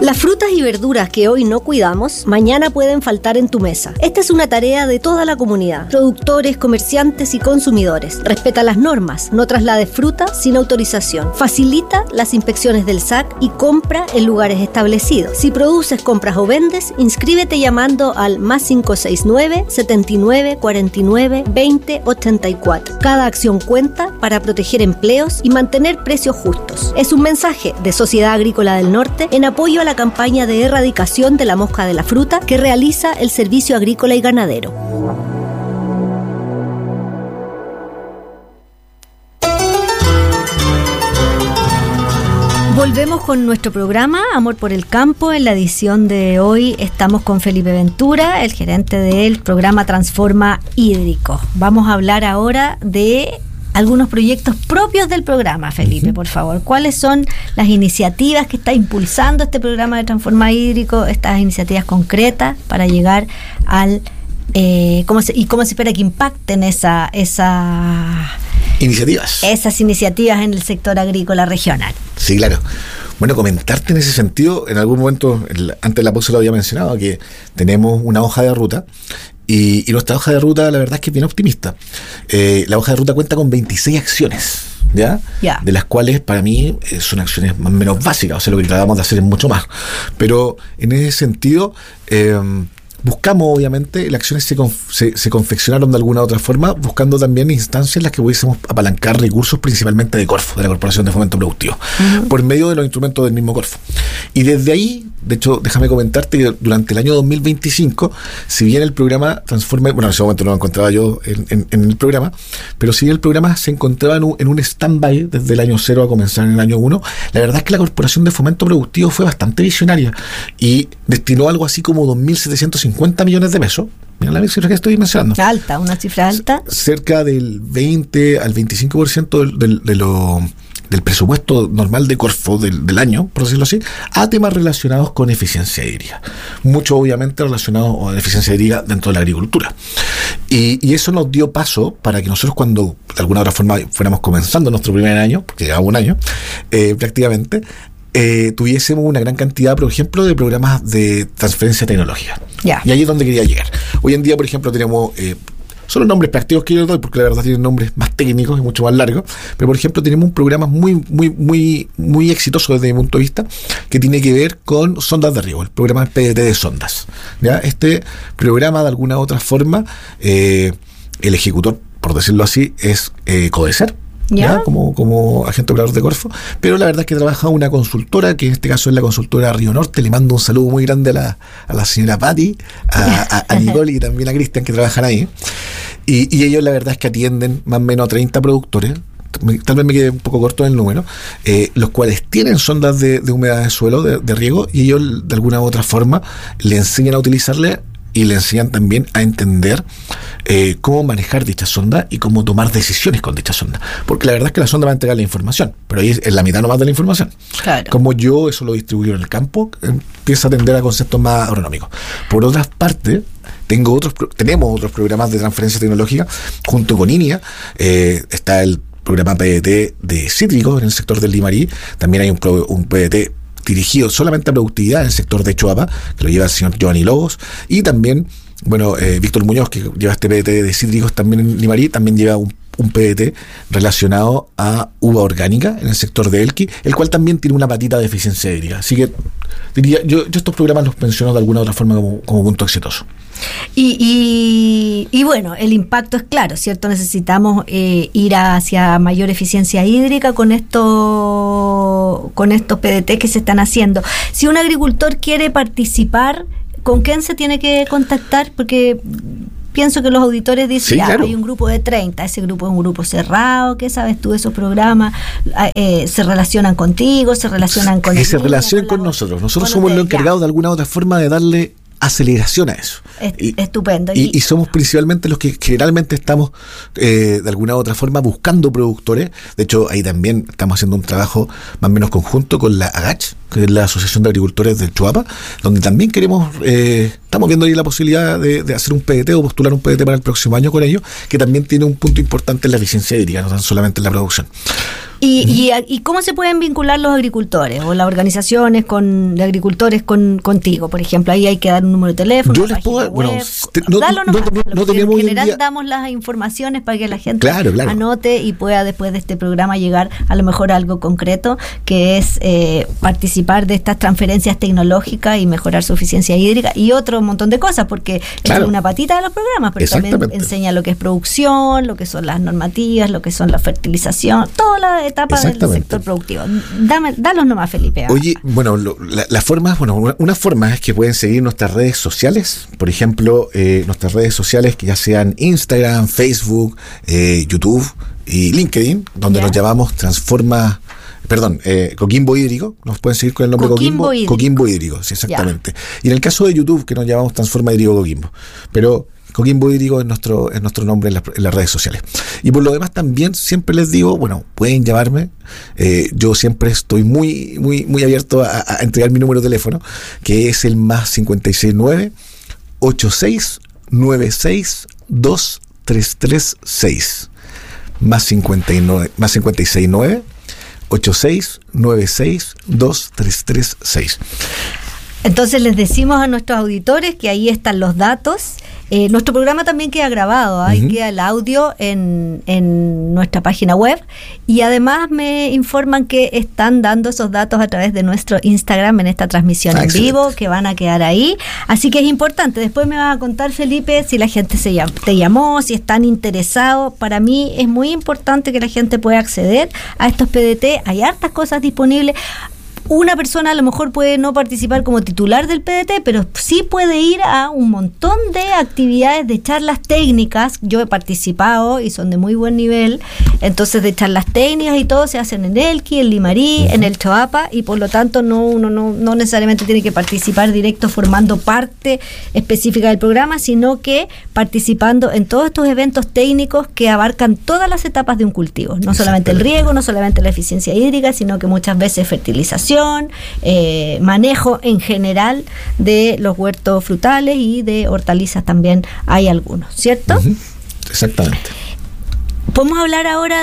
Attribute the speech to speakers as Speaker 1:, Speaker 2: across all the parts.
Speaker 1: Las frutas y verduras que hoy no cuidamos, mañana pueden faltar en tu mesa. Esta es una tarea de toda la comunidad, productores, comerciantes y consumidores. Respeta las normas, no traslades fruta sin autorización. Facilita las inspecciones del SAC y compra en lugares establecidos. Si produces, compras o vendes, inscríbete llamando al +569 79 49 20 84. Cada acción cuenta para proteger empleos y mantener precios justos. Es un mensaje de Sociedad Agrícola del Norte en apoyo a la campaña de erradicación de la mosca de la fruta que realiza el Servicio Agrícola y Ganadero. Volvemos con nuestro programa Amor por el Campo. En la edición de hoy estamos con Felipe Ventura, el gerente del programa Transforma Hídrico. Vamos a hablar ahora de algunos proyectos propios del programa, Felipe, por favor. ¿Cuáles son las iniciativas que está impulsando este programa de Transforma Hídrico, estas iniciativas concretas para llegar al... cómo se espera que impacten esas iniciativas en el sector agrícola regional?
Speaker 2: Sí, claro. Bueno, comentarte en ese sentido, en algún momento, antes de la pausa lo había mencionado, que tenemos una hoja de ruta. Y nuestra hoja de ruta, la verdad es que es bien optimista. La hoja de ruta cuenta con 26 acciones, ¿ya? De las cuales para mí son acciones más o menos básicas, o sea, lo que tratamos de hacer es mucho más. Pero en ese sentido, buscamos, obviamente, las acciones se confeccionaron de alguna u otra forma, buscando también instancias en las que pudiésemos apalancar recursos, principalmente de Corfo, de la Corporación de Fomento Productivo, por medio de los instrumentos del mismo Corfo. Y desde ahí, de hecho, déjame comentarte que durante el año 2025, si bien el programa Transforma, bueno, en ese momento no lo encontraba yo en el programa, pero si bien el programa se encontraba en un stand-by desde el año 0 a comenzar en el año 1, la verdad es que la Corporación de Fomento Productivo fue bastante visionaria y destinó algo así como 2.750 millones de pesos. Mira la cifra que estoy mencionando.
Speaker 1: Alta, una cifra alta.
Speaker 2: Cerca del 20 al 25% del presupuesto normal de Corfo del año, por decirlo así, a temas relacionados con eficiencia hídrica. Mucho, obviamente, relacionado con eficiencia hídrica dentro de la agricultura. Y eso nos dio paso para que nosotros, cuando de alguna otra forma fuéramos comenzando nuestro primer año, porque llevamos un año, prácticamente, tuviésemos una gran cantidad, por ejemplo, de programas de transferencia tecnológica. Y ahí es donde quería llegar. Hoy en día, por ejemplo, tenemos... son los nombres prácticos que yo doy, porque la verdad tienen nombres más técnicos y mucho más largos, pero por ejemplo tenemos un programa muy exitoso desde mi punto de vista, que tiene que ver con sondas de riego, el programa PDT de sondas, ¿ya? Este programa, de alguna u otra forma, el ejecutor, por decirlo así, es Codecer, ¿ya? Como agente operador de Corfo, pero la verdad es que trabaja una consultora, que en este caso es la consultora Río Norte. Le mando un saludo muy grande a la señora Patti, a Nicole y también a Cristian, que trabajan ahí, y ellos la verdad es que atienden más o menos a 30 productores, tal vez me quede un poco corto en el número, los cuales tienen sondas de humedad de suelo, de riego, y ellos de alguna u otra forma le enseñan a utilizarle y le enseñan también a entender cómo manejar dicha sonda y cómo tomar decisiones con dicha sonda. Porque la verdad es que la sonda va a entregar la información, pero ahí es la mitad nomás de la información.
Speaker 1: Claro.
Speaker 2: Como yo eso lo distribuyo en el campo, empieza a atender a conceptos más agronómicos. Por otra parte, tenemos otros programas de transferencia tecnológica junto con INIA. Está el programa PDT de cítricos en el sector del Limarí. También hay un PDT dirigido solamente a productividad en el sector de Choapa, que lo lleva el señor Giovanni Lobos, y también, bueno, Víctor Muñoz, que lleva este PDT de cítricos también en Limarí, también lleva un PDT relacionado a uva orgánica en el sector de Elqui, el cual también tiene una patita de eficiencia hídrica. Así que diría, yo estos programas los menciono de alguna u otra forma como punto exitoso.
Speaker 1: Y bueno, el impacto es claro, ¿cierto? Necesitamos ir hacia mayor eficiencia hídrica con estos PDT que se están haciendo. Si un agricultor quiere participar, ¿con quién se tiene que contactar? Porque pienso que los auditores dicen, sí, claro, hay un grupo de 30, ese grupo es un grupo cerrado, ¿qué sabes tú de esos programas? ¿Se relacionan contigo? ¿Se relacionan con
Speaker 2: se relacionan con nosotros? Nosotros somos los encargados de alguna u otra forma de darle aceleración a eso.
Speaker 1: Estupendo.
Speaker 2: Y somos principalmente los que generalmente estamos de alguna u otra forma buscando productores. De hecho, ahí también estamos haciendo un trabajo más o menos conjunto con la AGACH, que es la Asociación de Agricultores del Choapa, donde también estamos viendo ahí la posibilidad de hacer un PDT o postular un PDT para el próximo año con ellos, que también tiene un punto importante en la eficiencia hídrica, no tan solamente en la producción.
Speaker 1: ¿Y cómo se pueden vincular los agricultores o las organizaciones de agricultores contigo? Por ejemplo, ahí hay que dar un número de teléfono.
Speaker 2: Yo les puedo,
Speaker 1: no tenemos en general damos las informaciones para que la gente anote y pueda después de este programa llegar a lo mejor a algo concreto, que es participar de estas transferencias tecnológicas y mejorar su eficiencia hídrica y otro montón de cosas, porque es una patita de los programas, pero también enseña lo que es producción, lo que son las normativas, lo que son la fertilización, toda la etapa del sector productivo. Dalos nomás, Felipe.
Speaker 2: Oye, bueno, una forma es que pueden seguir nuestras redes sociales, por ejemplo, nuestras redes sociales que ya sean Instagram, Facebook, YouTube y LinkedIn, donde nos llamamos Coquimbo Hídrico. Nos pueden seguir con el nombre Coquimbo Hídrico, sí, exactamente. Y en el caso de YouTube, que nos llamamos Transforma Hídrico Coquimbo. Pero Coquimbo Hídrico es nuestro nombre en las redes sociales. Y por lo demás también siempre les digo, pueden llamarme. Yo siempre estoy muy, muy, muy abierto a entregar mi número de teléfono, que es el más 569 8696 2336. Más 569 8696 2336.
Speaker 1: Entonces les decimos a nuestros auditores que ahí están los datos. Nuestro programa también queda grabado, queda el audio en nuestra página web, y además me informan que están dando esos datos a través de nuestro Instagram en esta transmisión en vivo, que van a quedar ahí, así que es importante. Después me vas a contar, Felipe, si la gente te llamó, si están interesados. Para mí es muy importante que la gente pueda acceder a estos PDT, hay hartas cosas disponibles. Una persona a lo mejor puede no participar como titular del PDT, pero sí puede ir a un montón de actividades, de charlas técnicas. Yo he participado y son de muy buen nivel. Entonces, de charlas técnicas y todo se hacen en Elqui, en Limarí, en el Choapa, y por lo tanto uno no necesariamente tiene que participar directo formando parte específica del programa, sino que participando en todos estos eventos técnicos que abarcan todas las etapas de un cultivo. No solamente el riego, no solamente la eficiencia hídrica, sino que muchas veces fertilización, manejo en general de los huertos frutales y de hortalizas también hay algunos, ¿cierto?
Speaker 2: Exactamente.
Speaker 1: ¿Podemos hablar ahora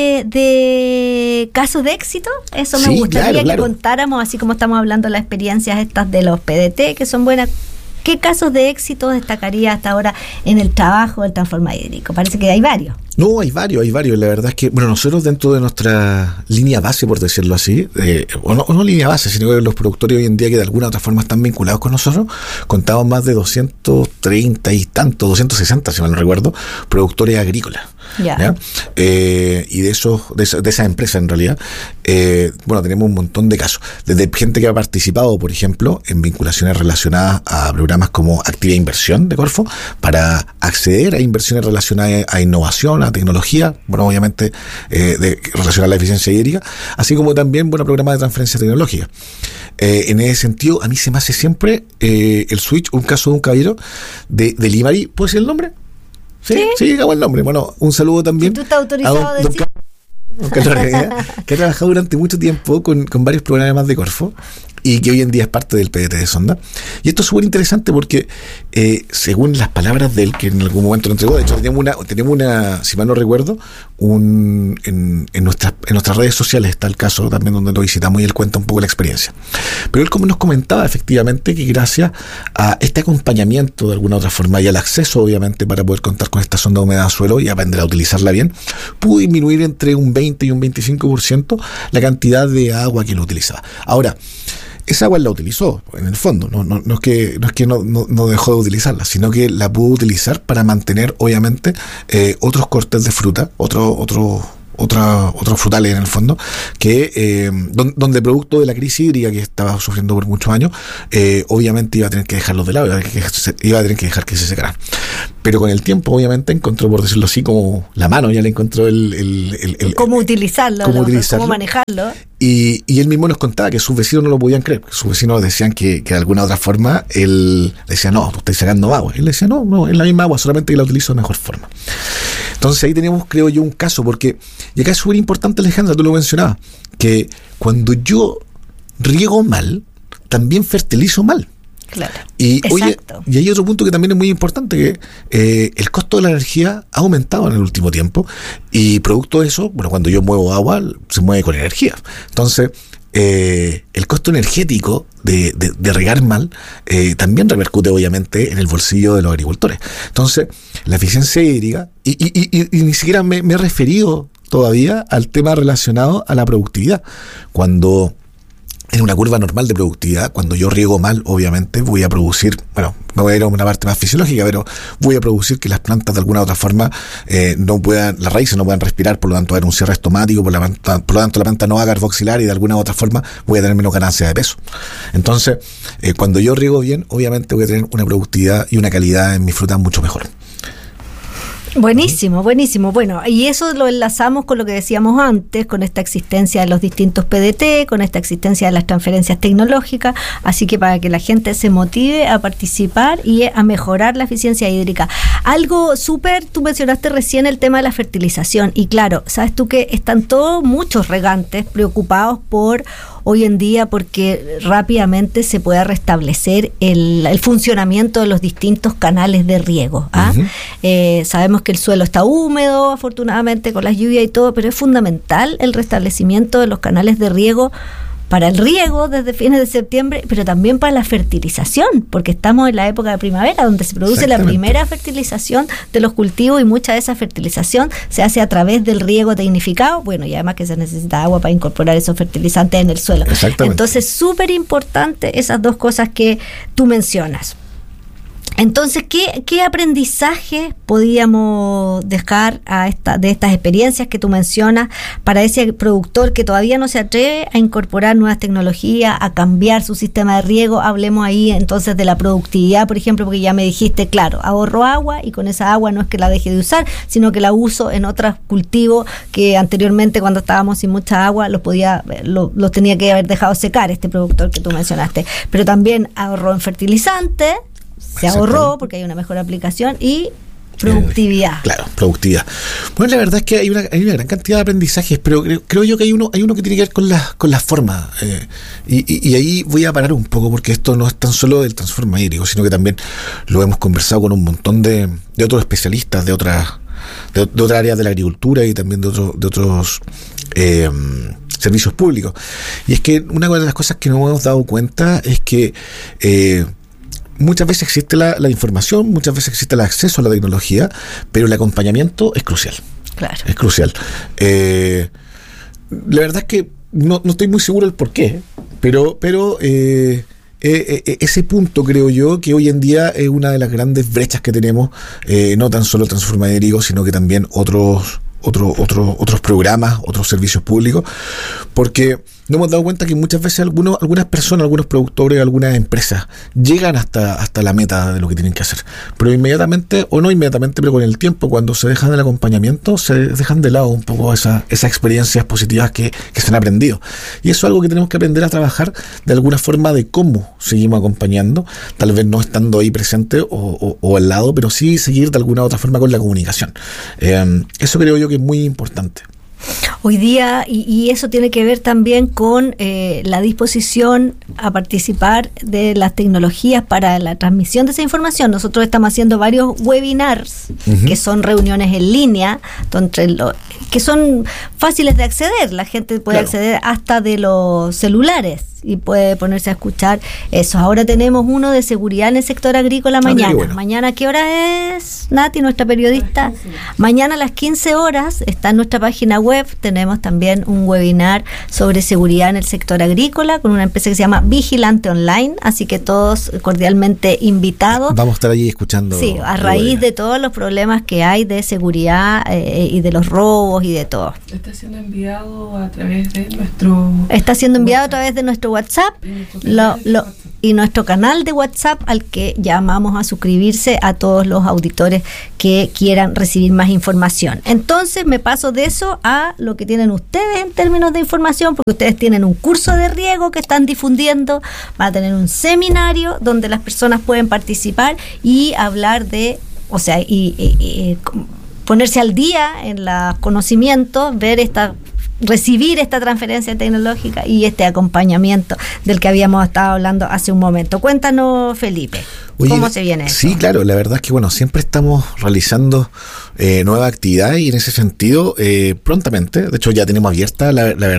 Speaker 1: de casos de éxito? Eso me gustaría que contáramos, así como estamos hablando de las experiencias estas de los PDT, que son buenas. ¿Qué casos de éxito destacaría hasta ahora en el trabajo del Transforma Hídrico? Parece que hay varios.
Speaker 2: No, hay varios. La verdad es que, nosotros dentro de nuestra línea base, por decirlo así, no línea base, sino que los productores hoy en día que de alguna u otra forma están vinculados con nosotros, contamos más de 230 y tanto, 260, si mal no recuerdo, productores agrícolas. ¿Ya? Y de esa empresa en realidad, tenemos un montón de casos. Desde gente que ha participado, por ejemplo, en vinculaciones relacionadas a programas como Actividad e Inversión de Corfo, para acceder a inversiones relacionadas a innovación, a tecnología, obviamente relacionada a la eficiencia hídrica, así como también programas de transferencia tecnológica. En ese sentido, a mí se me hace siempre el switch, un caso de un caballero de Limarí. ¿Puedo decir el nombre? Sí, digamos el nombre. Un saludo también.
Speaker 1: ¿Tú estás autorizado a decir?
Speaker 2: Que ha trabajado durante mucho tiempo con varios programas de Corfo y que hoy en día es parte del PDT de Sonda. Y esto es súper interesante porque, según las palabras de él, que en algún momento lo entregó, de hecho tenemos una, si mal no recuerdo, en nuestras redes sociales está el caso también donde lo visitamos y él cuenta un poco la experiencia. Pero él, como nos comentaba, efectivamente, que gracias a este acompañamiento de alguna otra forma y al acceso, obviamente, para poder contar con esta sonda de humedad a suelo y aprender a utilizarla bien, pudo disminuir entre un 20 y un 25% la cantidad de agua que lo utilizaba. Ahora, esa agua la utilizó, en el fondo, no es que no dejó de utilizarla, sino que la pudo utilizar para mantener, obviamente, otros cortes de fruta, otros frutales en el fondo, que donde producto de la crisis hídrica que estaba sufriendo por muchos años, obviamente iba a tener que dejarlos de lado, iba a tener que dejar que se secaran. Pero con el tiempo, obviamente, encontró, por decirlo así, como la mano, ya le encontró
Speaker 1: cómo utilizarlo, cómo manejarlo.
Speaker 2: Y él mismo nos contaba que sus vecinos no lo podían creer. Sus vecinos decían que de alguna otra forma él decía, no, tú estás sacando agua. Él decía, no, es la misma agua, solamente que la utilizo de mejor forma. Entonces ahí tenemos, creo yo, un caso, porque, y acá es súper importante, Alejandra, tú lo mencionabas, que cuando yo riego mal, también fertilizo mal.
Speaker 1: Claro.
Speaker 2: Y hay otro punto que también es muy importante, que el costo de la energía ha aumentado en el último tiempo, y producto de eso, bueno, cuando yo muevo agua, se mueve con energía. Entonces, el costo energético de regar mal también repercute obviamente en el bolsillo de los agricultores. Entonces, la eficiencia hídrica, y ni siquiera me he referido todavía al tema relacionado a la productividad. Cuando en una curva normal de productividad, cuando yo riego mal, obviamente voy a producir, bueno, me voy a ir a una parte más fisiológica, pero voy a producir que las plantas de alguna u otra forma las raíces no puedan respirar, por lo tanto va a haber un cierre estomático, por lo tanto la planta no va a carboxilar, y de alguna u otra forma voy a tener menos ganancia de peso. Entonces, cuando yo riego bien, obviamente voy a tener una productividad y una calidad en mis frutas mucho mejor.
Speaker 1: Buenísimo. Bueno, y eso lo enlazamos con lo que decíamos antes, con esta existencia de los distintos PDT, con esta existencia de las transferencias tecnológicas, así que para que la gente se motive a participar y a mejorar la eficiencia hídrica. Algo súper, tú mencionaste recién el tema de la fertilización, y claro, sabes tú que están muchos regantes preocupados por hoy en día porque rápidamente se pueda restablecer el funcionamiento de los distintos canales de riego. Uh-huh. Sabemos que el suelo está húmedo, afortunadamente, con las lluvias y todo, pero es fundamental el restablecimiento de los canales de riego para el riego desde fines de septiembre, pero también para la fertilización, porque estamos en la época de primavera, donde se produce la primera fertilización de los cultivos, y mucha de esa fertilización se hace a través del riego tecnificado, bueno, y además que se necesita agua para incorporar esos fertilizantes en el suelo. Entonces, súper importante esas dos cosas que tú mencionas. Entonces, ¿qué aprendizaje podíamos dejar de estas experiencias que tú mencionas para ese productor que todavía no se atreve a incorporar nuevas tecnologías, a cambiar su sistema de riego? Hablemos ahí entonces de la productividad, por ejemplo, porque ya me dijiste, claro, ahorro agua, y con esa agua no es que la deje de usar, sino que la uso en otros cultivos que anteriormente, cuando estábamos sin mucha agua, los tenía que haber dejado secar, este productor que tú mencionaste. Pero también ahorró en fertilizantes, se ahorró porque hay una mejor aplicación, y productividad.
Speaker 2: Claro, productividad. Bueno, la verdad es que hay una gran cantidad de aprendizajes, pero creo yo que hay uno que tiene que ver con las formas. Y ahí voy a parar un poco, porque esto no es tan solo del transforma hídrico, sino que también lo hemos conversado con un montón de otros especialistas de otras áreas de la agricultura, y también de otros servicios públicos. Y es que una de las cosas que nos hemos dado cuenta es que muchas veces existe la información, muchas veces existe el acceso a la tecnología, pero el acompañamiento es crucial.
Speaker 1: Claro.
Speaker 2: Es crucial. La verdad es que no estoy muy seguro del por qué, pero ese punto, creo yo, que hoy en día es una de las grandes brechas que tenemos, no tan solo el transforma hídrico, sino que también otros programas, otros servicios públicos, porque nos hemos dado cuenta que muchas veces algunas personas, algunos productores, algunas empresas llegan hasta la meta de lo que tienen que hacer, pero inmediatamente, o no inmediatamente, pero con el tiempo, cuando se dejan del acompañamiento, se dejan de lado un poco esas experiencias positivas que se han aprendido, y eso es algo que tenemos que aprender a trabajar de alguna forma, de cómo seguimos acompañando, tal vez no estando ahí presente o al lado, pero sí seguir de alguna u otra forma con la comunicación. Eso creo yo que es muy importante.
Speaker 1: Hoy día, y eso tiene que ver también con la disposición a participar de las tecnologías para la transmisión de esa información. Nosotros estamos haciendo varios webinars, uh-huh, que son reuniones en línea, que son fáciles de acceder. La gente puede acceder hasta de los celulares y puede ponerse a escuchar eso. Ahora tenemos uno de seguridad en el sector agrícola mañana. Bueno. Mañana, ¿a qué hora es, Nati, nuestra periodista? Mañana a las 15 horas está en nuestra página web. Tenemos también un webinar sobre seguridad en el sector agrícola con una empresa que se llama Vigilante Online, así que todos cordialmente invitados.
Speaker 2: Vamos a estar allí escuchando.
Speaker 1: Sí, a raíz de todos los problemas que hay de seguridad y de los robos y de todo.
Speaker 3: Está siendo enviado a través de nuestro...
Speaker 1: Está siendo enviado a través de nuestro WhatsApp y nuestro canal de WhatsApp, al que llamamos a suscribirse a todos los auditores que quieran recibir más información. Entonces me paso de eso a lo que tienen ustedes en términos de información, porque ustedes tienen un curso de riego que están difundiendo, van a tener un seminario donde las personas pueden participar y hablar y ponerse al día en los conocimientos, ver recibir esta transferencia tecnológica y este acompañamiento del que habíamos estado hablando hace un momento. Cuéntanos, Felipe, ¿cómo se viene eso?
Speaker 2: Sí, claro, la verdad es que siempre estamos realizando nueva actividad y en ese sentido, prontamente, de hecho ya tenemos abierta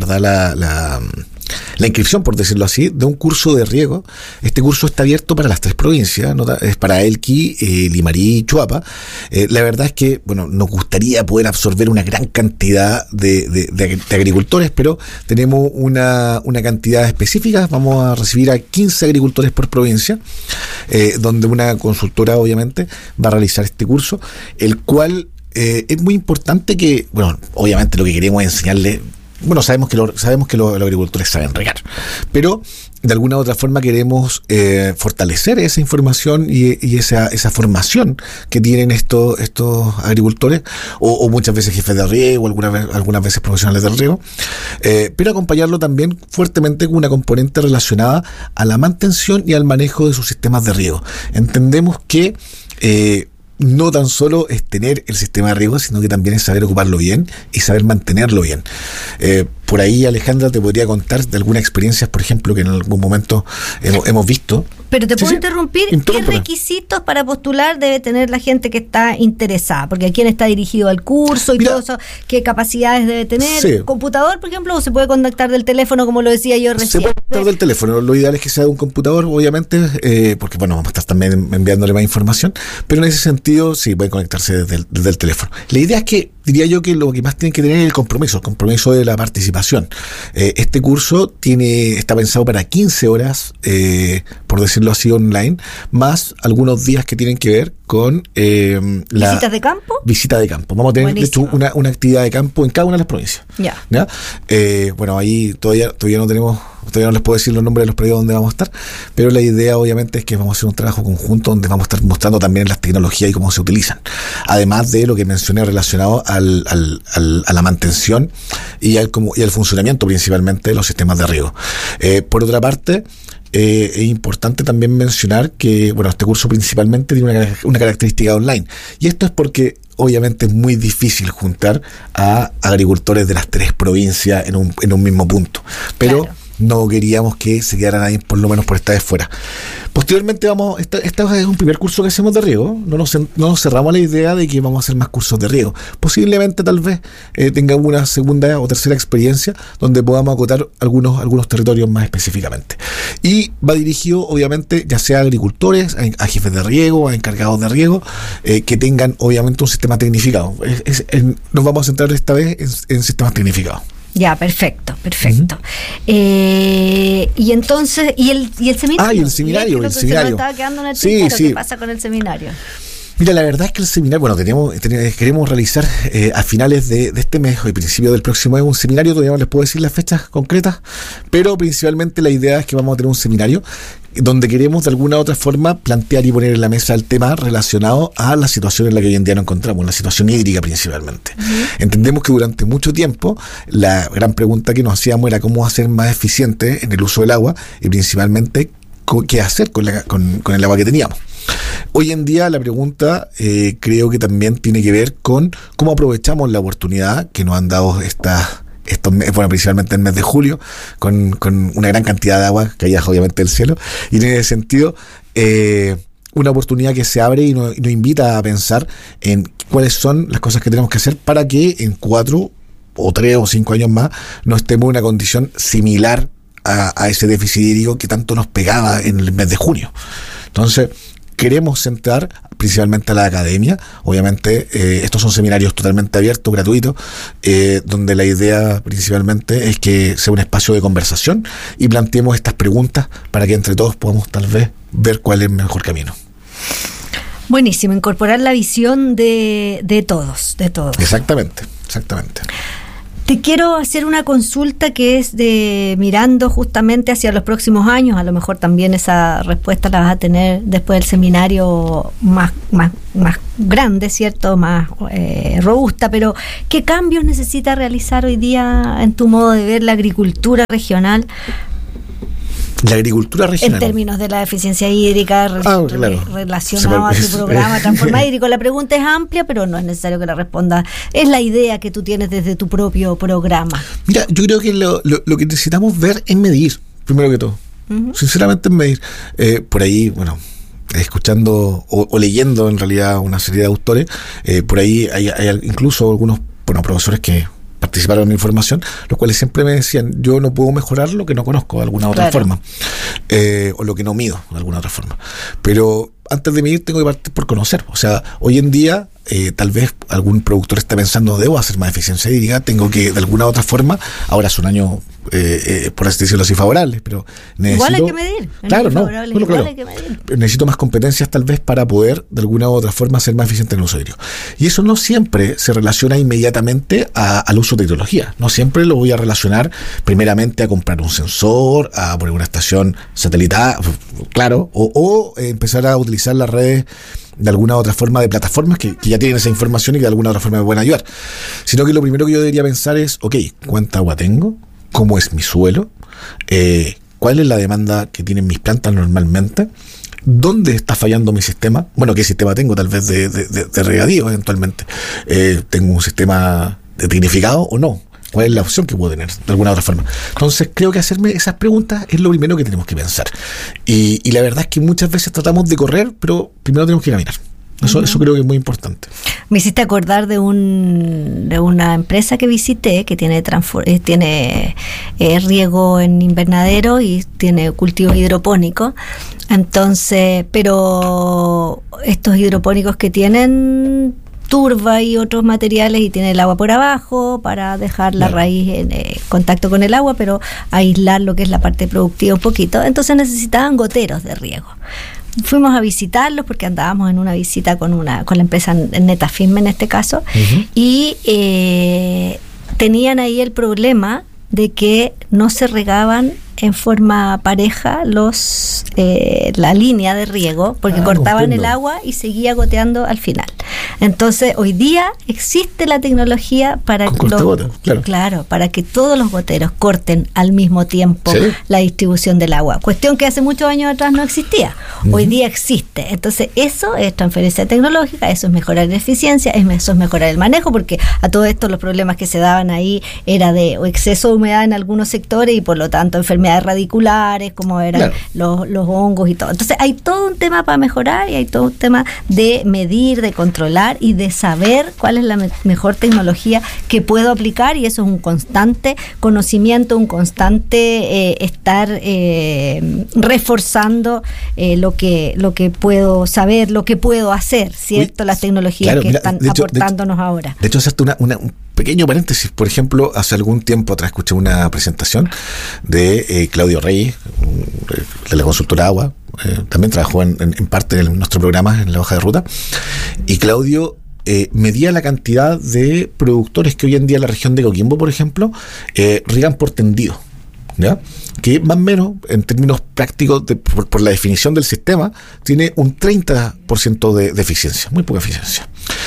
Speaker 2: la inscripción, por decirlo así, de un curso de riego. Este curso está abierto para las 3 provincias, ¿no? Es para Elqui, Limarí y Choapa. La verdad es que, nos gustaría poder absorber una gran cantidad de agricultores, pero tenemos una cantidad específica. Vamos a recibir a 15 agricultores por provincia, donde una consultora, obviamente, va a realizar este curso, el cual es muy importante que, obviamente lo que queremos es enseñarle. Sabemos que los agricultores saben regar, pero de alguna u otra forma queremos fortalecer esa información y esa formación que tienen estos agricultores, o muchas veces jefes de riego, algunas veces profesionales del riego, pero acompañarlo también fuertemente con una componente relacionada a la mantención y al manejo de sus sistemas de riego. Entendemos que no tan solo es tener el sistema de riego, sino que también es saber ocuparlo bien y saber mantenerlo bien. Por ahí, Alejandra, te podría contar de algunas experiencias, por ejemplo, que en algún momento hemos visto.
Speaker 1: Pero te puedo interrumpir. ¿Qué requisitos para postular debe tener la gente que está interesada? Porque a quién está dirigido al curso y todo eso, qué capacidades debe tener. Sí. ¿Computador, por ejemplo, o se puede contactar del teléfono, como lo decía yo recién?
Speaker 2: Se puede contactar del teléfono. Lo ideal es que sea de un computador, obviamente, porque vamos a estar también enviándole más información, pero en ese sentido sí pueden conectarse desde el teléfono. La idea es que, diría yo, que lo que más tienen que tener es el compromiso de la participación. Este curso está pensado para 15 horas, por decirlo así, online, más algunos días que tienen que ver con
Speaker 1: ¿visitas de campo?
Speaker 2: Visita de campo. Vamos a tener, de hecho, una actividad de campo en cada una de las provincias. ¿Ya? Ahí todavía no les puedo decir los nombres de los predios donde vamos a estar, pero la idea obviamente es que vamos a hacer un trabajo conjunto donde vamos a estar mostrando también las tecnologías y cómo se utilizan, además de lo que mencioné relacionado a la mantención y al funcionamiento principalmente de los sistemas de riego. Por otra parte, es importante también mencionar que este curso principalmente tiene una característica online, y esto es porque obviamente es muy difícil juntar a agricultores de las 3 provincias en un mismo punto, pero claro, no queríamos que se quedaran ahí por lo menos por esta vez fuera. Posteriormente este es un primer curso que hacemos de riego. No nos cerramos la idea de que vamos a hacer más cursos de riego. Posiblemente tal vez tengamos una segunda o tercera experiencia donde podamos acotar algunos territorios más específicamente. Y va dirigido obviamente ya sea a agricultores, a jefes de riego, a encargados de riego, que tengan obviamente un sistema tecnificado. Nos vamos a centrar esta vez en sistemas tecnificados.
Speaker 1: Ya, perfecto. Y entonces, ¿y el seminario?
Speaker 2: Y el seminario.
Speaker 1: Se nos estaba quedando en el tintero. ¿Qué pasa con el seminario?
Speaker 2: Mira, la verdad es que el seminario, queremos realizar a finales de este mes o principio del próximo mes un seminario. Todavía no les puedo decir las fechas concretas, pero principalmente la idea es que vamos a tener un seminario donde queremos de alguna u otra forma plantear y poner en la mesa el tema relacionado a la situación en la que hoy en día nos encontramos, la situación hídrica principalmente. Uh-huh. Entendemos que durante mucho tiempo la gran pregunta que nos hacíamos era cómo hacer más eficiente en el uso del agua y principalmente qué hacer con el agua que teníamos. Hoy en día la pregunta creo que también tiene que ver con cómo aprovechamos la oportunidad que nos han dado estos meses, principalmente el mes de julio, con una gran cantidad de agua caída obviamente del cielo, y en ese sentido una oportunidad que se abre y nos invita a pensar en cuáles son las cosas que tenemos que hacer para que en 4 o 3 o 5 años más no estemos en una condición similar a ese déficit hídrico que tanto nos pegaba en el mes de junio. Entonces queremos centrar principalmente a la academia. Obviamente estos son seminarios totalmente abiertos, gratuitos, donde la idea principalmente es que sea un espacio de conversación y planteemos estas preguntas para que entre todos podamos tal vez ver cuál es el mejor camino.
Speaker 1: Buenísimo, incorporar la visión de todos.
Speaker 2: Exactamente.
Speaker 1: Te quiero hacer una consulta que es mirando justamente hacia los próximos años. A lo mejor también esa respuesta la vas a tener después del seminario más grande, ¿cierto? Más robusta, pero ¿qué cambios necesita realizar hoy día en tu modo de ver la agricultura regional
Speaker 2: La agricultura regional.
Speaker 1: En términos de la eficiencia hídrica relacionado a tu programa Transforma Hídrico. La pregunta es amplia, pero no es necesario que la responda. Es la idea que tú tienes desde tu propio programa.
Speaker 2: Mira, yo creo que lo que necesitamos ver es medir, primero que todo. Sinceramente es medir. Por ahí, bueno, escuchando o leyendo en realidad una serie de autores, por ahí hay incluso algunos profesores que participaron en mi formación, los cuales siempre me decían, yo no puedo mejorar lo que no conozco de alguna otra forma, o lo que no mido de alguna otra forma, pero antes de medir tengo que partir por conocer. O sea, hoy en día tal vez algún productor está pensando, debo hacer más eficiencia hídrica, tengo que de alguna otra forma, ahora es un año por así decirlo así favorable, pero necesito,
Speaker 1: igual hay que medir,
Speaker 2: claro,
Speaker 1: igual hay que medir.
Speaker 2: Necesito más competencias tal vez para poder de alguna u otra forma ser más eficiente en el uso hídrico, y eso no siempre se relaciona inmediatamente al uso de tecnología. No siempre lo voy a relacionar primeramente a comprar un sensor, a poner una estación satelital, claro, o empezar a utilizar las redes de alguna otra forma de plataformas que ya tienen esa información y que de alguna otra forma me pueden ayudar, sino que lo primero que yo debería pensar es, ¿cuánta agua tengo? ¿Cómo es mi suelo? ¿Cuál es la demanda que tienen mis plantas normalmente? ¿Dónde está fallando mi sistema? Bueno, ¿qué sistema tengo? Tal vez de regadío eventualmente. ¿Tengo un sistema de tecnificado o no? ¿Cuál es la opción que puedo tener de alguna otra forma? Entonces creo que hacerme esas preguntas es lo primero que tenemos que pensar. Y la verdad es que muchas veces tratamos de correr, pero primero tenemos que caminar. Eso creo que es muy importante.
Speaker 1: Me hiciste acordar de una empresa que visité que tiene riego en invernadero y tiene cultivos hidropónicos. Entonces, pero estos hidropónicos que tienen turba y otros materiales y tiene el agua por abajo para dejar la raíz en contacto con el agua, pero aislar lo que es la parte productiva un poquito. Entonces necesitaban goteros de riego. Fuimos a visitarlos porque andábamos en una visita con la empresa Netafim en este caso, y tenían ahí el problema de que no se regaban en forma pareja la línea de riego, porque cortaban el agua y seguía goteando al final. Entonces hoy día existe la tecnología para para que todos los goteros corten al mismo tiempo la distribución del agua, cuestión que hace muchos años atrás no existía. Hoy día existe. Entonces eso es transferencia tecnológica, eso es mejorar la eficiencia, eso es mejorar el manejo, porque a todo esto los problemas que se daban ahí era de exceso de humedad en algunos sectores y por lo tanto enfermedades radiculares, como eran los hongos y todo. Entonces hay todo un tema para mejorar y hay todo un tema de medir, de controlar y de saber cuál es la mejor tecnología que puedo aplicar, y eso es un constante conocimiento, un constante estar reforzando lo que puedo saber, lo que puedo hacer, ¿cierto? Las tecnologías que están aportándonos ahora.
Speaker 2: De hecho, hacerte un pequeño paréntesis. Por ejemplo, hace algún tiempo atrás escuché una presentación de Claudio Reyes, de la consultora Agua. También trabajó en parte de nuestro programa en la hoja de ruta, y Claudio medía la cantidad de productores que hoy en día en la región de Coquimbo, por ejemplo, riegan por tendido, ¿ya? Que más o menos en términos prácticos por la definición del sistema tiene un 30% de eficiencia, muy poca eficiencia,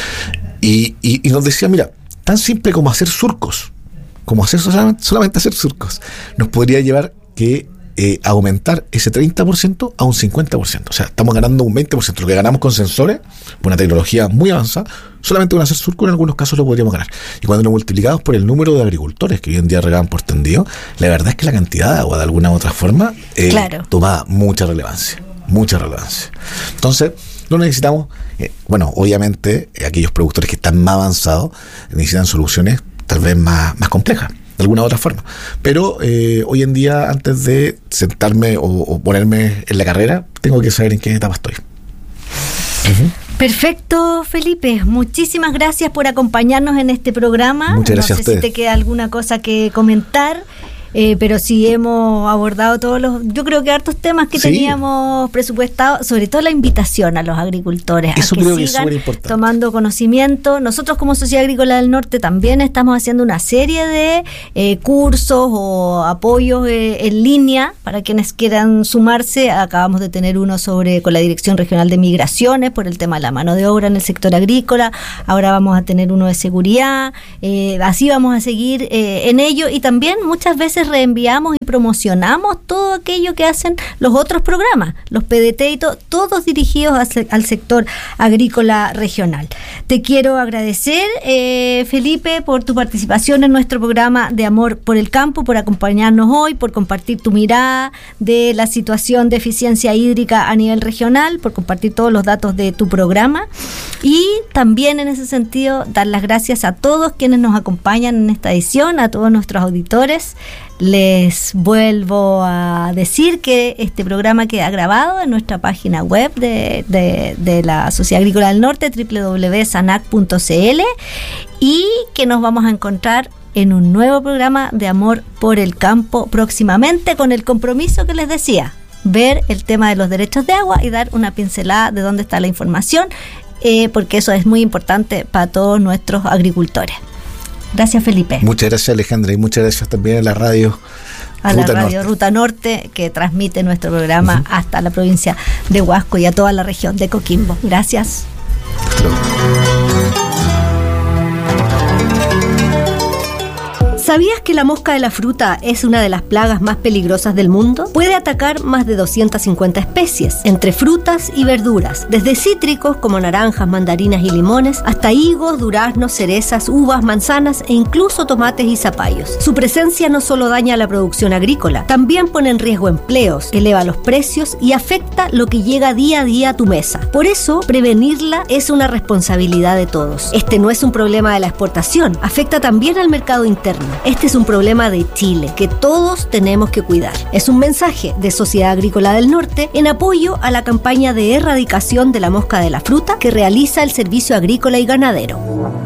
Speaker 2: y nos decía, mira, tan simple como hacer surcos, solamente hacer surcos, nos podría llevar que aumentar ese 30% a un 50%. O sea, estamos ganando un 20%. Lo que ganamos con sensores, una tecnología muy avanzada, solamente con hacer surcos en algunos casos lo podríamos ganar. Y cuando lo multiplicamos por el número de agricultores que hoy en día regaban por tendido, la verdad es que la cantidad de agua de alguna u otra forma toma mucha relevancia. Entonces, no necesitamos, obviamente, aquellos productores que están más avanzados necesitan soluciones tal vez más complejas, de alguna u otra forma. Pero hoy en día, antes de sentarme o ponerme en la carrera, tengo que saber en qué etapa estoy.
Speaker 1: Perfecto, Felipe. Muchísimas gracias por acompañarnos en este programa.
Speaker 2: Muchas gracias a ustedes.
Speaker 1: No sé si te queda alguna cosa que comentar. Pero sí hemos abordado yo creo que hartos temas que teníamos presupuestados, sobre todo la invitación a los agricultores
Speaker 2: eso
Speaker 1: a que
Speaker 2: creo
Speaker 1: sigan
Speaker 2: que es
Speaker 1: tomando conocimiento. Nosotros como Sociedad Agrícola del Norte también estamos haciendo una serie de cursos o apoyos en línea para quienes quieran sumarse. Acabamos de tener uno con la Dirección Regional de Migraciones por el tema de la mano de obra en el sector agrícola. Ahora vamos a tener uno de seguridad, así vamos a seguir en ello, y también muchas veces les reenviamos y promocionamos todo aquello que hacen los otros programas, los PDT y todos dirigidos al sector agrícola regional. Te quiero agradecer, Felipe, por tu participación en nuestro programa de Amor por el Campo, por acompañarnos hoy, por compartir tu mirada de la situación de eficiencia hídrica a nivel regional, por compartir todos los datos de tu programa, y también en ese sentido dar las gracias a todos quienes nos acompañan en esta edición, a todos nuestros auditores. Les vuelvo a decir que este programa queda grabado en nuestra página web de la Sociedad Agrícola del Norte, www.sanac.cl, y que nos vamos a encontrar en un nuevo programa de Amor por el Campo próximamente, con el compromiso que les decía, ver el tema de los derechos de agua y dar una pincelada de dónde está la información, porque eso es muy importante para todos nuestros agricultores. Gracias, Felipe.
Speaker 2: Muchas gracias, Alejandra, y muchas gracias también a la radio
Speaker 1: Ruta Norte, que transmite nuestro programa hasta la provincia de Huasco y a toda la región de Coquimbo. Gracias.
Speaker 2: Hasta luego.
Speaker 1: ¿Sabías que la mosca de la fruta es una de las plagas más peligrosas del mundo? Puede atacar más de 250 especies, entre frutas y verduras, desde cítricos como naranjas, mandarinas y limones, hasta higos, duraznos, cerezas, uvas, manzanas e incluso tomates y zapallos. Su presencia no solo daña la producción agrícola, también pone en riesgo empleos, eleva los precios y afecta lo que llega día a día a tu mesa. Por eso, prevenirla es una responsabilidad de todos. Este no es un problema de la exportación, afecta también al mercado interno. Este es un problema de Chile que todos tenemos que cuidar. Es un mensaje de Sociedad Agrícola del Norte en apoyo a la campaña de erradicación de la mosca de la fruta que realiza el Servicio Agrícola y Ganadero.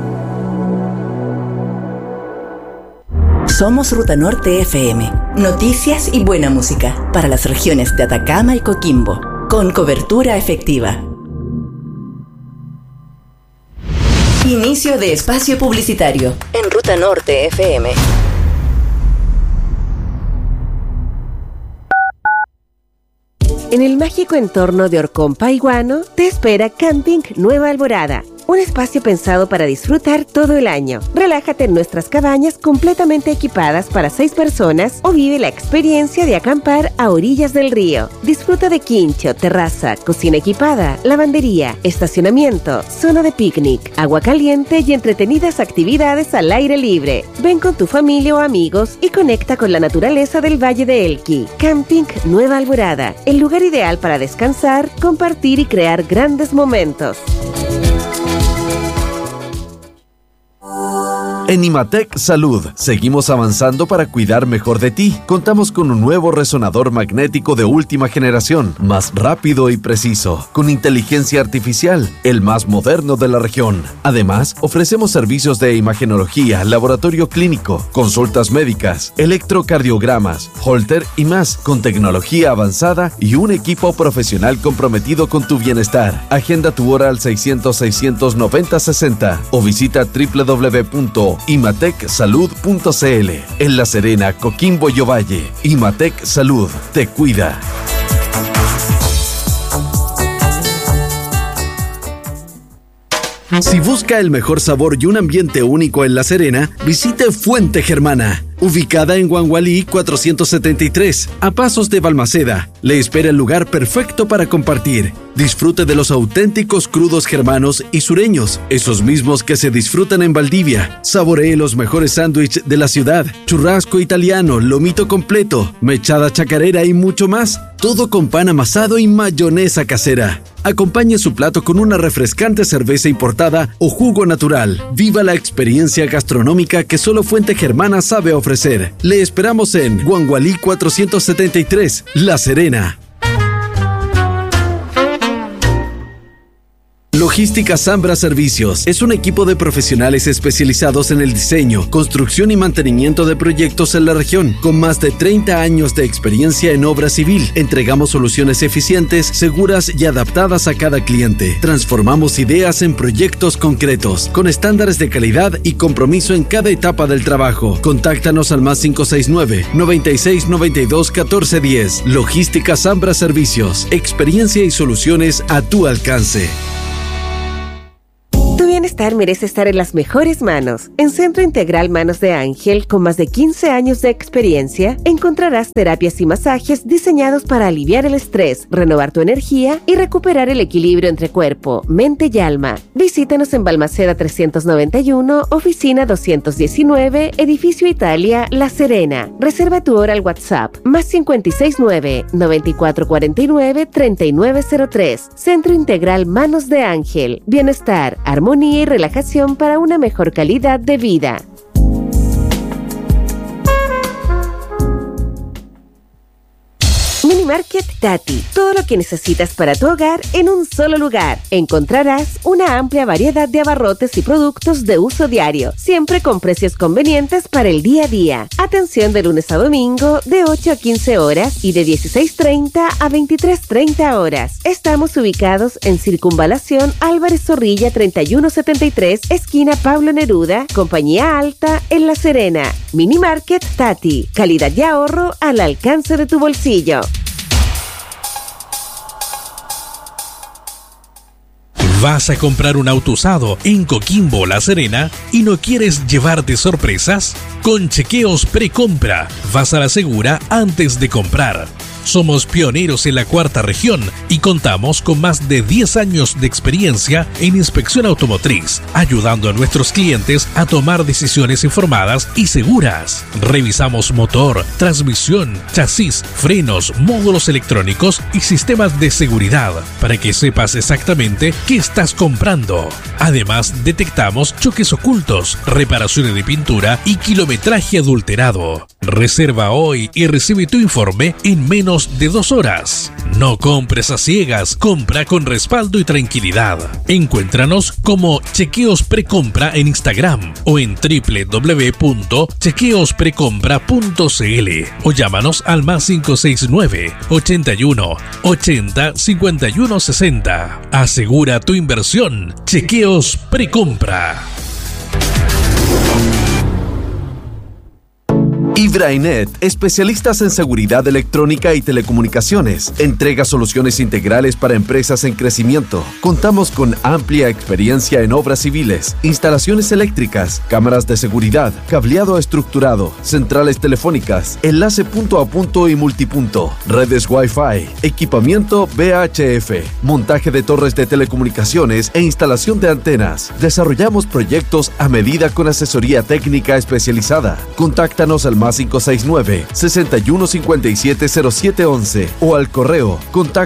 Speaker 4: Somos Ruta Norte FM. Noticias y buena música para las regiones de Atacama y Coquimbo, con cobertura efectiva. Inicio de espacio publicitario en Ruta Norte FM.
Speaker 5: En el mágico entorno de Orcón Paiguano te espera Camping Nueva Alborada. Un espacio pensado para disfrutar todo el año. Relájate en nuestras cabañas completamente equipadas para 6 personas o vive la experiencia de acampar a orillas del río. Disfruta de quincho, terraza, cocina equipada, lavandería, estacionamiento, zona de picnic, agua caliente y entretenidas actividades al aire libre. Ven con tu familia o amigos y conecta con la naturaleza del Valle de Elqui. Camping Nueva Alborada, el lugar ideal para descansar, compartir y crear grandes momentos.
Speaker 6: En Imatec Salud, seguimos avanzando para cuidar mejor de ti. Contamos con un nuevo resonador magnético de última generación, más rápido y preciso, con inteligencia artificial, el más moderno de la región. Además, ofrecemos servicios de imagenología, laboratorio clínico, consultas médicas, electrocardiogramas, holter y más, con tecnología avanzada y un equipo profesional comprometido con tu bienestar. Agenda tu hora al 600-690-60 o visita www.imatecsalud.cl. En La Serena, Coquimbo y Ovalle, Imatec Salud te cuida. Si busca el mejor sabor y un ambiente único en La Serena, visite Fuente Germana. Ubicada en Guangualí 473, a pasos de Balmaceda, le espera el lugar perfecto para compartir. Disfrute de los auténticos crudos germanos y sureños, esos mismos que se disfrutan en Valdivia. Saboree los mejores sándwiches de la ciudad, churrasco italiano, lomito completo, mechada chacarera y mucho más. Todo con pan amasado y mayonesa casera. Acompañe su plato con una refrescante cerveza importada o jugo natural. Viva la experiencia gastronómica que solo Fuente Germana sabe ofrecer. Le esperamos en Guangualí 473, La Serena. Logística Zambra Servicios es un equipo de profesionales especializados en el diseño, construcción y mantenimiento de proyectos en la región. Con más de 30 años de experiencia en obra civil, entregamos soluciones eficientes, seguras y adaptadas a cada cliente. Transformamos ideas en proyectos concretos, con estándares de calidad y compromiso en cada etapa del trabajo. Contáctanos al más 569-9692-1410. Logística Zambra Servicios, experiencia y soluciones a tu alcance.
Speaker 5: bienestar merece estar en las mejores manos. En Centro Integral Manos de Ángel, con más de 15 años de experiencia, encontrarás terapias y masajes diseñados para aliviar el estrés, renovar tu energía y recuperar el equilibrio entre cuerpo, mente y alma. Visítanos en Balmaceda 391, oficina 219, edificio Italia, La Serena. Reserva tu hora al WhatsApp, +569 9449 3903. Centro Integral Manos de Ángel. Bienestar, armonía y relajación para una mejor calidad de vida. Minimarket Tati. Todo lo que necesitas para tu hogar en un solo lugar. Encontrarás una amplia variedad de abarrotes y productos de uso diario, siempre con precios convenientes para el día a día. Atención de lunes a domingo de 8 a 15 horas y de 16:30 a 23:30 horas. Estamos ubicados en Circunvalación Álvarez Zorrilla 3173, esquina Pablo Neruda, Compañía Alta, en La Serena. Minimarket Tati. Calidad y ahorro al alcance de tu bolsillo.
Speaker 7: ¿Vas a comprar un auto usado en Coquimbo, La Serena y no quieres llevarte sorpresas? Con Chequeos Precompra vas a la segura antes de comprar. Somos pioneros en la cuarta región y contamos con más de 10 años de experiencia en inspección automotriz, ayudando a nuestros clientes a tomar decisiones informadas y seguras. Revisamos motor, transmisión, chasis, frenos, módulos electrónicos y sistemas de seguridad para que sepas exactamente qué estás comprando. Además, detectamos choques ocultos, reparaciones de pintura y kilometraje adulterado. Reserva hoy y recibe tu informe en menos de 2 horas. No compres a ciegas, compra con respaldo y tranquilidad. Encuéntranos como Chequeos Precompra en Instagram o en www.chequeosprecompra.cl o llámanos al +569 81 80 51 60. Asegura tu inversión. Chequeos Precompra.
Speaker 6: Ibrainet, especialistas en seguridad electrónica y telecomunicaciones. Entrega soluciones integrales para empresas en crecimiento. Contamos con amplia experiencia en obras civiles, instalaciones eléctricas, cámaras de seguridad, cableado estructurado, centrales telefónicas, enlace punto a punto y multipunto, redes Wi-Fi, equipamiento VHF, montaje de torres de telecomunicaciones e instalación de antenas. Desarrollamos proyectos a medida con asesoría técnica especializada. Contáctanos al +569 61570711 o al correo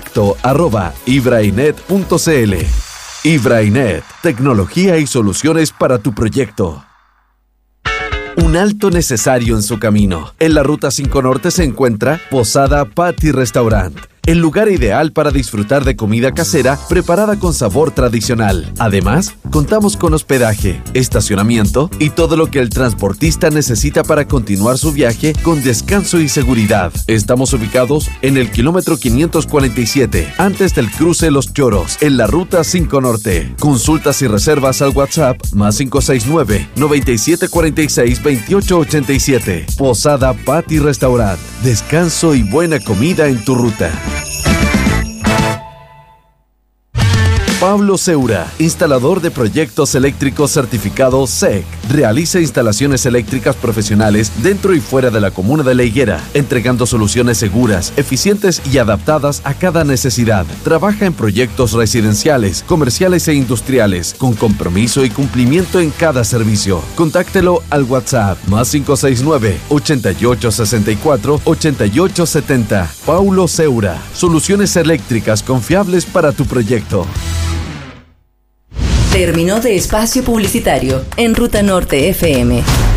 Speaker 6: contacto@ibrainet.cl. Ibrainet, tecnología y soluciones para tu proyecto. Un alto necesario en su camino. En la Ruta 5 Norte se encuentra Posada Patty Restaurant, el lugar ideal para disfrutar de comida casera preparada con sabor tradicional. Además, contamos con hospedaje, estacionamiento y todo lo que el transportista necesita para continuar su viaje con descanso y seguridad. Estamos ubicados en el kilómetro 547, antes del cruce Los Choros, en la Ruta 5 Norte. Consultas y reservas al WhatsApp +569 9746 2887. Posada Patty Restaurant. Descanso y buena comida en tu ruta. Pablo Seura, instalador de proyectos eléctricos certificado SEC. Realiza instalaciones eléctricas profesionales dentro y fuera de la comuna de La Higuera, entregando soluciones seguras, eficientes y adaptadas a cada necesidad. Trabaja en proyectos residenciales, comerciales e industriales, con compromiso y cumplimiento en cada servicio. Contáctelo al WhatsApp +569 8864 8870. Paulo Seura, soluciones eléctricas confiables para tu proyecto.
Speaker 4: Terminó de espacio publicitario en Ruta Norte FM.